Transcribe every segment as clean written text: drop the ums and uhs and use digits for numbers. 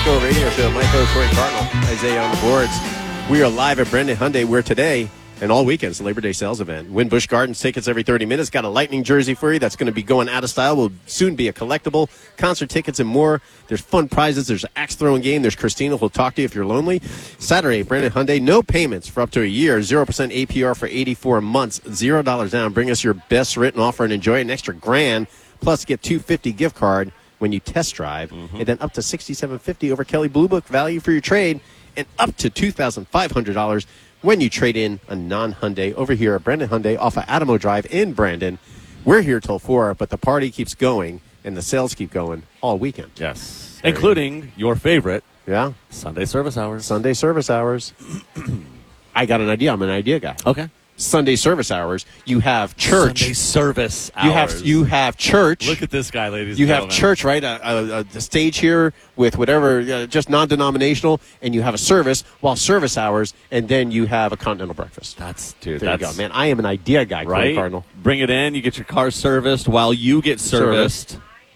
Geico Radio Show. Michael Troy Cardinal, Isaiah on the boards. We are live at Brendan Hyundai, where today and all weekends, the Labor Day sales event. Win Busch Gardens tickets every 30 minutes. Got a Lightning jersey for you that's going to be going out of style. Will soon be a collectible. Concert tickets and more. There's fun prizes. There's an axe throwing game. There's Christina who'll talk to you if you're lonely. Saturday, Brendan Hyundai. No payments for up to a year. 0% APR for 84 months. $0 down. Bring us your best written offer and enjoy an extra $1,000. Plus, get $250 gift card when you test drive. And then up to $6,750 over Kelley Blue Book value for your trade. And up to $2,500 when you trade in a non-Hyundai over here at Brendan Hyundai off of Adamo Drive in Brandon. We're here till 4, but the party keeps going and the sales keep going all weekend. Yes. Including your favorite. Yeah. Sunday service hours. Sunday service hours. I got an idea. I'm an idea guy. Okay. Sunday service hours. You have church. Sunday service hours. You have church. Look at this guy, ladies. You have church, right? A stage here with whatever, just non-denominational, and you have a service while service hours, and then you have a continental breakfast. There you go, man. I am an idea guy, right? Cardinal. Bring it in. You get your car serviced while you get serviced.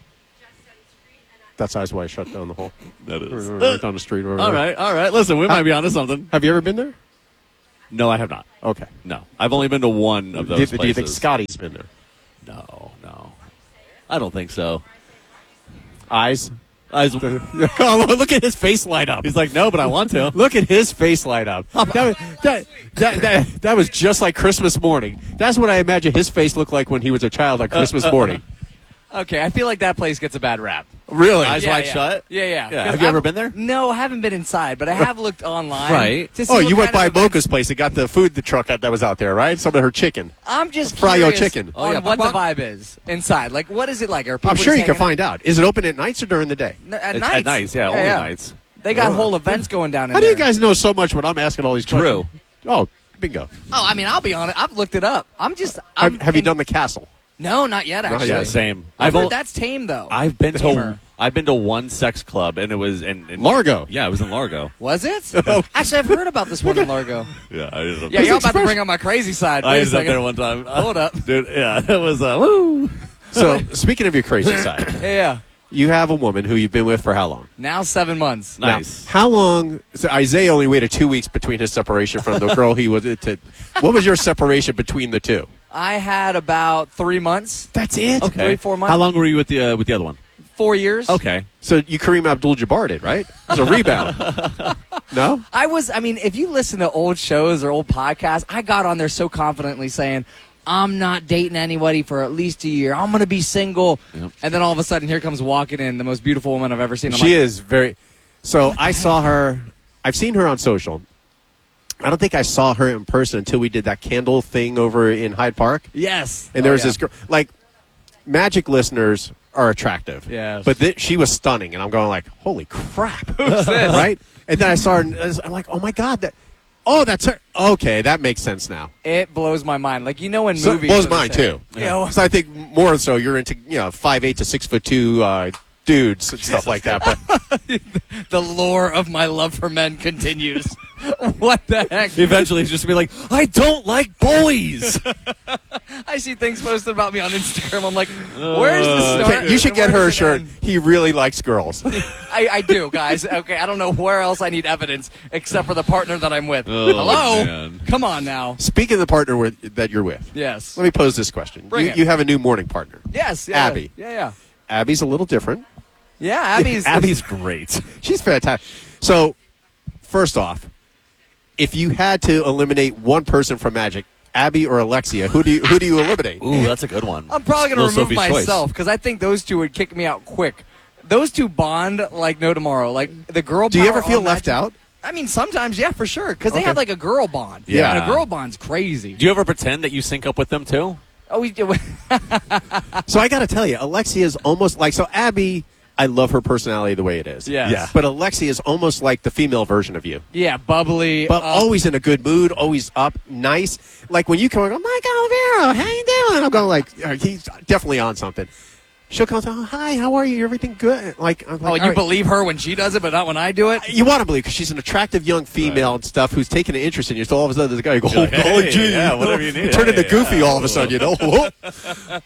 That's why I shut down the hole. That is right down the street. All right. Listen, we might be onto something. Have you ever been there? No, I have not. Okay. No. I've only been to one of those places. Do you think Scotty's been there? No. I don't think so. Eyes. Oh, look at his face light up. He's like, no, but I want to. Look at his face light up. That was just like Christmas morning. That's what I imagine his face looked like when he was a child on Christmas morning. Okay, I feel like that place gets a bad rap. Really? Eyes wide shut? Yeah. Have you ever been there? No, I haven't been inside, but I have looked online. Right. To see Oh, what you went kind by of Mocha's place and got the food truck that was out there, right? Some of her chicken. I'm just Fry-o curious chicken. on what the vibe is inside. Like, what is it like? Are people I'm sure you just can hanging find out. Is it open at nights or during the day? At It's nights. At nights, only nights. They got whole events going down in How do there. you guys know so much when I'm asking all these questions? True. Oh, bingo. Oh, I mean, I'll be honest. I've looked it up. Have you done the castle? No, not yet, actually. yet. Yeah, same. I've heard that's tame, though. I've been Tamer. to one sex club, and it was in Largo. Yeah, it was in Largo. Was it? Actually, I've heard about this one in Largo. Yeah, Yeah, you're about to bring up my crazy side. I Wait a was up second. there one time. Hold up. Dude, yeah, it was, woo. So, speaking of your crazy side, Yeah. you have a woman who you've been with for how long? Now 7 months. Nice. Now, how long? So Isaiah only waited 2 weeks between his separation from the girl he was to. What was your separation between the two? I had about 3 months. That's it. Okay. 3, 4 months. How long were you with the other one? 4 years. Okay. So you Kareem Abdul-Jabbar did, right? It was a rebound. No? I mean, if you listen to old shows or old podcasts, I got on there so confidently saying, I'm not dating anybody for at least a year. I'm going to be single. Yep. And then all of a sudden, here comes walking in the most beautiful woman I've ever seen. I'm She like, is very. So I saw her. I've seen her on social. I don't think I saw her in person until we did that candle thing over in Hyde Park. yes. And there was this girl. Like, Magic listeners are attractive. Yes. But she was stunning. And I'm going like, holy crap. Who's this? Right? And then I saw her. And I'm like, oh, my God. That's her. Okay, that makes sense now. It blows my mind. Like, in movies. So it blows what they mine, say. too. You know, So I think more so you're into, 5'8" to 6'2" dudes and stuff like that. But the lore of my love for men continues. What the heck? Eventually, it's just to be like, I don't like boys. I see things posted about me on Instagram. I'm like, where's the start? you should get Where's her a the shirt. end? He really likes girls. I do, guys. Okay, I don't know where else I need evidence except for the partner that I'm with. Oh, Hello? man. Come on now. Speaking of the partner that you're with, Yes. let me pose this question. Bring it. You have a new morning partner. Yes. Yeah, Abby. Yeah. Abby's a little different. Yeah, Abby's. Abby's great. She's fantastic. So, first off, if you had to eliminate one person from Magic, Abby or Alexia, who do you eliminate? Ooh, that's a good one. I'm probably going to Little remove Sophie's choice. myself because I think those two would kick me out quick. Those two bond like no tomorrow. Like the girl. Do you power ever feel on left Magic- out? I mean, sometimes, yeah, for sure, because they Okay. have like a girl bond. Yeah. and a girl bond's crazy. Do you ever pretend that you sync up with them, too? Oh, we do. So I got to tell you, Alexia is almost like Abby. I love her personality the way it is. Yes. Yeah. But Alexia is almost like the female version of you. Yeah, bubbly. But always in a good mood, always up, nice. Like when you come and go, Mike Olivero, how you doing? I'm going like, he's definitely on something. She'll come and say, oh, hi, how are you? Everything good? Like, I'm like, Oh, all you right. believe her when she does it, but not when I do it? You want to believe because she's an attractive young female and stuff who's taking an interest in you. So all of a sudden, there's a guy who goes, You're like, oh, hey, gee, yeah, whatever you need. turn into Hey, Goofy yeah. all of a sudden,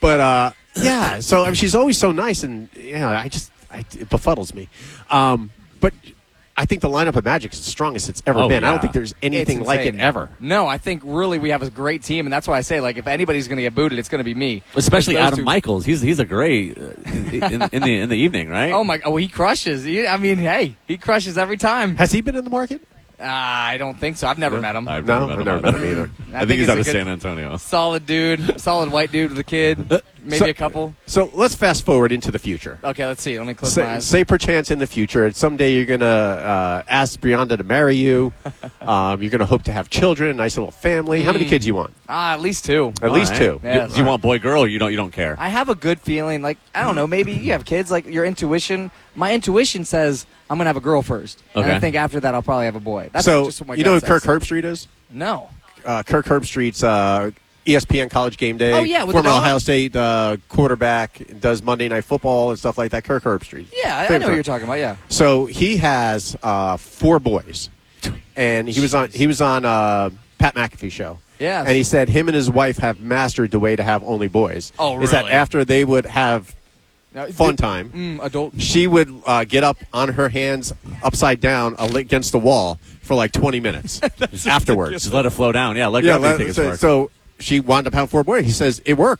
But yeah, so I mean, she's always so nice, and it befuddles me. But I think the lineup of Magic is the strongest it's ever been. I don't think there's anything like it ever. No, I think really we have a great team, and that's why I say, like, if anybody's going to get booted, it's going to be me. Especially Adam Michaels. He's a great in the evening, right? Oh, he crushes. Hey, he crushes every time. Has he been in the market? I don't think so. I've never met him. I've never met him either. I think he's out of San Antonio. Solid dude, solid white dude with a kid, maybe a couple. So let's fast forward into the future. Okay, let's see. Let me close my eyes. Say perchance in the future, someday you're going to ask Brianda to marry you. You're going to hope to have children, a nice little family. How many kids you want? At least two. At least two. Yes. You want boy, girl, or you don't care? I have a good feeling. Like, I don't know, maybe you have kids, like your intuition. My intuition says I'm going to have a girl first. Okay. And I think after that I'll probably have a boy. That's So, just what my you know who gut Kirk says. Herbstreit is? No. Kirk Herbstreit's ESPN College Game Day. Oh, yeah, with former the dog? Ohio State quarterback, does Monday Night Football and stuff like that. Kirk Herbstreit. Yeah, I know what you're talking about, yeah. So he has 4 boys, and he was on Pat McAfee show. Yeah. And he said him and his wife have mastered the way to have only boys. Oh, Is that really? after they would have fun time, adult. she would get up on her hands upside down against the wall for like 20 minutes afterwards. Just let it flow down. Yeah, let gravity take its course. So she wound up having 4 boys. He says it worked.